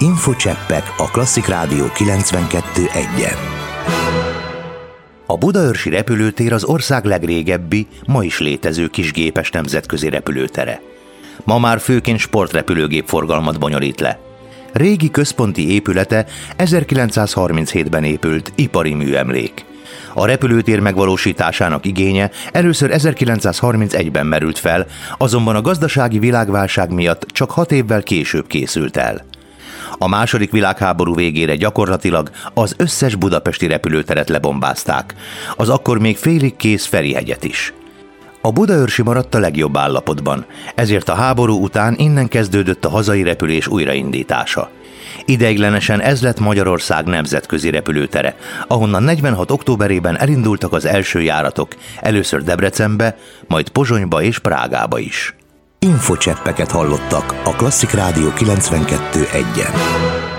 Infocseppek a Klasszik Rádió 92.1-en. A budaörsi repülőtér az ország legrégebbi, ma is létező kisgépes nemzetközi repülőtere. Ma már főként sportrepülőgép forgalmat bonyolít le. Régi központi épülete 1937-ben épült ipari műemlék. A repülőtér megvalósításának igénye először 1931-ben merült fel, azonban a gazdasági világválság miatt csak 6 évvel később készült el. A második világháború végére gyakorlatilag az összes budapesti repülőteret lebombázták, az akkor még félig kész Ferihegyet is. A budaörsi maradt a legjobb állapotban, ezért a háború után innen kezdődött a hazai repülés újraindítása. Ideiglenesen ez lett Magyarország nemzetközi repülőtere, ahonnan 46. októberében elindultak az első járatok, először Debrecenbe, majd Pozsonyba és Prágába is. Infocseppeket hallottak a Klasszik Rádió 92.1-en.